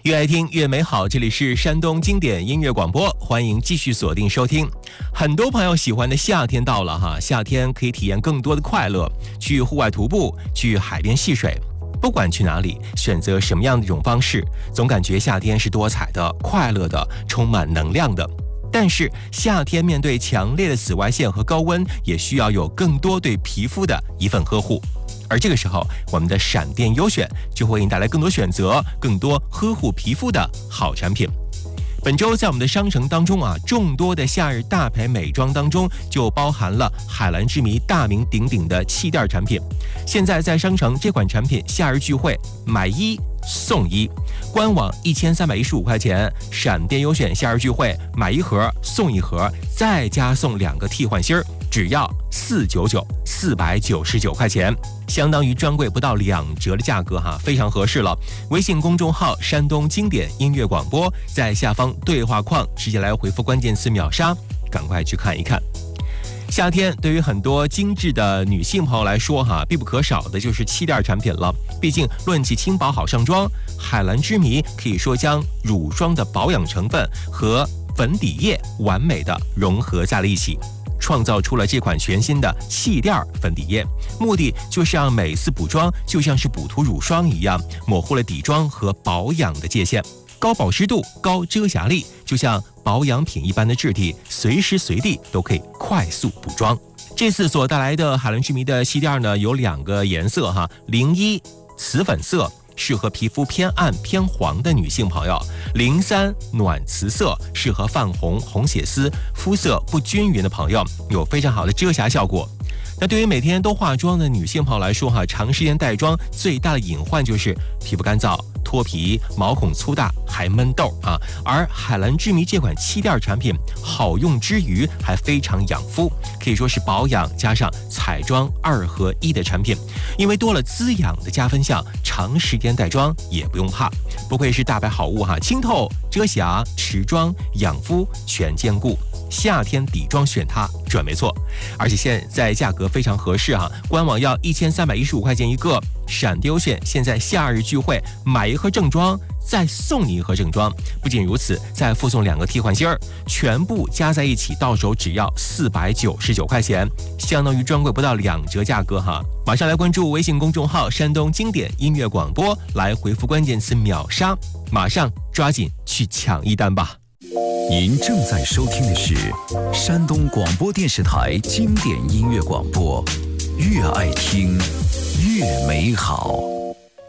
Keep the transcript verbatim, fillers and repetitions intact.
越爱听越美好，这里是山东经典音乐广播，欢迎继续锁定收听。很多朋友喜欢的夏天到了哈，夏天可以体验更多的快乐，去户外徒步，去海边戏水。不管去哪里，选择什么样的一种方式，总感觉夏天是多彩的、快乐的、充满能量的。但是夏天面对强烈的紫外线和高温，也需要有更多对皮肤的一份呵护。而这个时候，我们的闪电优选就会为你带来更多选择，更多呵护皮肤的好产品。本周在我们的商城当中啊，众多的夏日大牌美妆当中，就包含了海蓝之谜大名鼎鼎的气垫产品。现在在商城这款产品夏日聚会买一送一，官网一千三百一十五块钱，闪电优选夏日聚会买一盒送一盒，再加送两个替换芯儿，只要四百九十九，四百九十九块钱，相当于专柜不到两折的价格哈，非常合适了。微信公众号山东经典音乐广播，在下方对话框直接来回复关键词秒杀，赶快去看一看。夏天对于很多精致的女性朋友来说哈，必不可少的就是气垫产品了。毕竟论起轻薄好上妆，海蓝之谜可以说将乳霜的保养成分和粉底液完美的融合在了一起，创造出了这款全新的气垫粉底液，目的就是让每次补妆就像是补涂乳霜一样，模糊了底妆和保养的界限。高保湿度、高遮瑕力，就像保养品一般的质地，随时随地都可以快速补妆。这次所带来的海蓝之谜的气垫呢，有两个颜色哈，零一瓷粉色，适合皮肤偏暗偏黄的女性朋友；零三暖瓷色，适合泛红、红血丝、肤色不均匀的朋友，有非常好的遮瑕效果。那对于每天都化妆的女性朋友来说哈，长时间带妆最大的隐患就是皮肤干燥、脱皮、毛孔粗大，还闷痘啊。而海蓝之谜这款气垫产品好用之余还非常养肤，可以说是保养加上彩妆二合一的产品。因为多了滋养的加分项，长时间带妆也不用怕。不愧是大牌好物哈，清透、遮瑕、持妆、养肤全兼顾。夏天底妆选它准没错，而且现在价格非常合适哈，官网要一千三百一十五块钱一个，闪电优选现在夏日聚会买一盒正装再送你一盒正装，不仅如此，再附送两个替换芯儿，全部加在一起到手只要四百九十九块钱，相当于专柜不到两折价格哈。马上来关注微信公众号山东经典音乐广播，来回复关键词秒杀，马上抓紧去抢一单吧。 您正在收听的是山东广播电视台经典音乐广播，越爱听越美好。